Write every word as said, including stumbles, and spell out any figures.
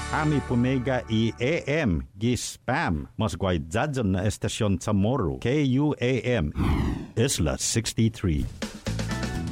Ami pumega i A M gi spam. Mas guay jadjan na estasyon sa Moro. K U A M. Isla sixty-three.